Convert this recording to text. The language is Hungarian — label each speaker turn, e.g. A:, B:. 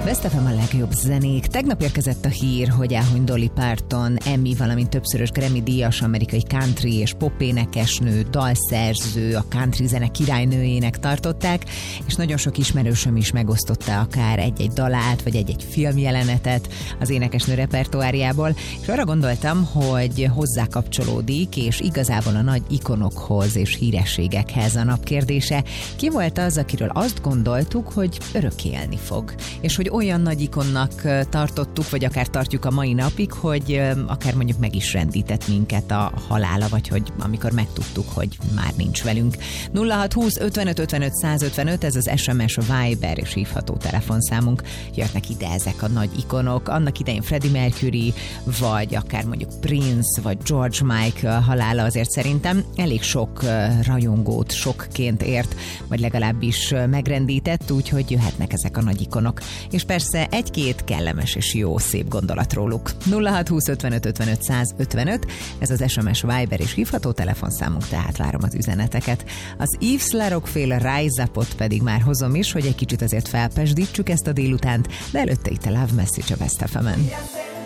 A: Best FM a legjobb zenék. Tegnap érkezett a hír, hogy elhunyt Dolly Parton, Emmy, valamint többszörös Grammy-díjas amerikai country és pop énekesnő, dalszerző, a country zene királynőjének tartották, és nagyon sok ismerősöm is megosztotta akár egy-egy dalát, vagy egy-egy filmjelenetet az énekesnő repertoárjából, és arra gondoltam, hogy hozzá kapcsolódik, és igazából a nagy ikonokhoz és hírességekhez a nap kérdése. Ki volt az, akiről azt gondoltuk, hogy örökké élni fog? És hogy olyan nagy ikonnak tartottuk, vagy akár tartjuk a mai napig, hogy akár mondjuk meg is rendített minket a halála, vagy hogy amikor megtudtuk, hogy már nincs velünk. 0620 55 55 155, ez az SMS, Viber és hívható telefonszámunk. Jöttnek ide ezek a nagy ikonok. Annak idején Freddie Mercury, vagy akár mondjuk Prince, vagy George Michael halála azért szerintem elég sok rajongót sokként ért, vagy legalábbis megrendített, úgyhogy jöhetnek ezek a nagy ikonok. És persze egy-két kellemes és jó, szép gondolat róluk. 0620 55 55 155, ez az SMS, Viber és hívható telefonszámunk, tehát várom az üzeneteket. Az Yves Laroque-féle Rise Up-ot pedig már hozom is, hogy egy kicsit azért felpesdítsük ezt a délutánt, de előtte itt a Love Message a Best FM-en.